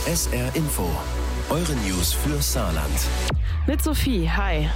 SR Info, eure News für Saarland. Mit Sophie, hi.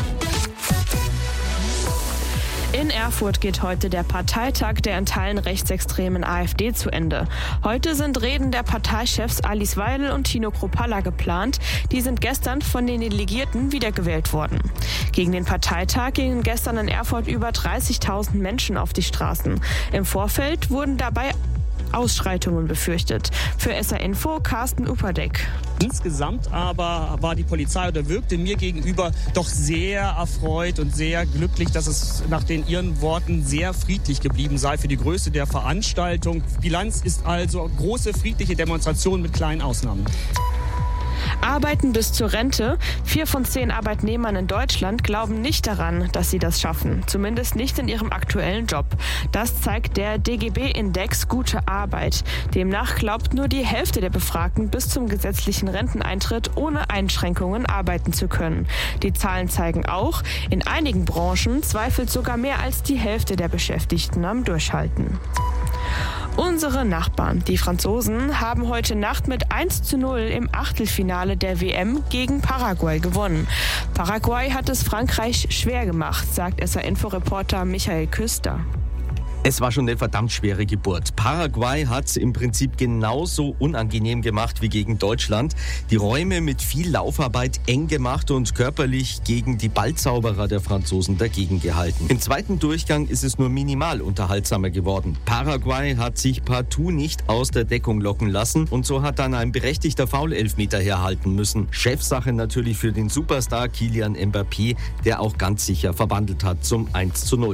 In Erfurt geht heute der Parteitag der in Teilen rechtsextremen AfD zu Ende. Heute sind Reden der Parteichefs Alice Weidel und Tino Kruppalla geplant. Die sind gestern von den Delegierten wiedergewählt worden. Gegen den Parteitag gingen gestern in Erfurt über 30.000 Menschen auf die Straßen. Im Vorfeld wurden dabei Ausschreitungen befürchtet. Für SR Info Carsten Uperdeck. Insgesamt aber war die Polizei oder wirkte mir gegenüber doch sehr erfreut und sehr glücklich, dass es nach ihren Worten sehr friedlich geblieben sei für die Größe der Veranstaltung. Bilanz ist also große friedliche Demonstrationen mit kleinen Ausnahmen. Arbeiten bis zur Rente. 4 von 10 Arbeitnehmern in Deutschland glauben nicht daran, dass sie das schaffen. Zumindest nicht in ihrem aktuellen Job. Das zeigt der DGB-Index Gute Arbeit. Demnach glaubt nur die Hälfte der Befragten bis zum gesetzlichen Renteneintritt ohne Einschränkungen arbeiten zu können. Die Zahlen zeigen auch, in einigen Branchen zweifelt sogar mehr als die Hälfte der Beschäftigten am Durchhalten. Unsere Nachbarn, die Franzosen, haben heute Nacht mit 1:0 im Achtelfinale der WM gegen Paraguay gewonnen. Paraguay hat es Frankreich schwer gemacht, sagt SR-Info-Reporter Michael Küster. Es war schon eine verdammt schwere Geburt. Paraguay hat es im Prinzip genauso unangenehm gemacht wie gegen Deutschland. Die Räume mit viel Laufarbeit eng gemacht und körperlich gegen die Ballzauberer der Franzosen dagegen gehalten. Im zweiten Durchgang ist es nur minimal unterhaltsamer geworden. Paraguay hat sich partout nicht aus der Deckung locken lassen und so hat dann ein berechtigter Foul-Elfmeter herhalten müssen. Chefsache natürlich für den Superstar Kylian Mbappé, der auch ganz sicher verwandelt hat zum 1:0.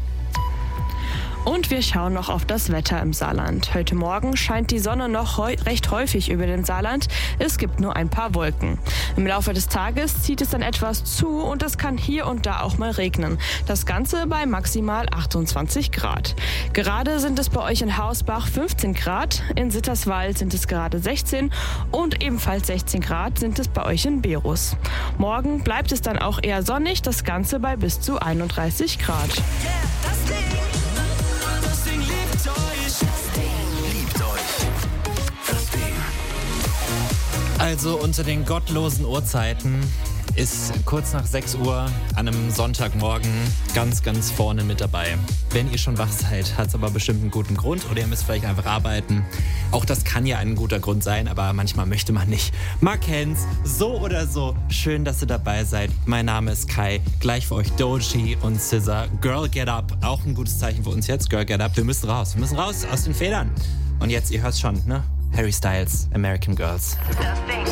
Und wir schauen noch auf das Wetter im Saarland. Heute Morgen scheint die Sonne noch recht häufig über dem Saarland. Es gibt nur ein paar Wolken. Im Laufe des Tages zieht es dann etwas zu und es kann hier und da auch mal regnen. Das Ganze bei maximal 28 Grad. Gerade sind es bei euch in Hausbach 15 Grad, in Sitterswald sind es gerade 16 und ebenfalls 16 Grad sind es bei euch in Berus. Morgen bleibt es dann auch eher sonnig, das Ganze bei bis zu 31 Grad. Also unter den gottlosen Uhrzeiten ist kurz nach 6 Uhr an einem Sonntagmorgen ganz, ganz vorne mit dabei. Wenn ihr schon wach seid, hat es aber bestimmt einen guten Grund oder ihr müsst vielleicht einfach arbeiten. Auch das kann ja ein guter Grund sein, aber manchmal möchte man nicht. Man kennt's, so oder so. Schön, dass ihr dabei seid. Mein Name ist Kai. Gleich für euch Doji und SZA. Girl Get Up, auch ein gutes Zeichen für uns jetzt. Girl Get Up, wir müssen raus aus den Federn. Und jetzt, ihr hört's schon, ne? Harry Styles, American Girls.